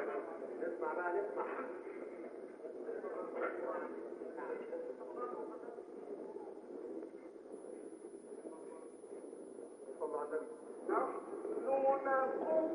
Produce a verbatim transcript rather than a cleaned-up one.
نسمع بقى نسمع. صلوا على النبي. نحن نقوم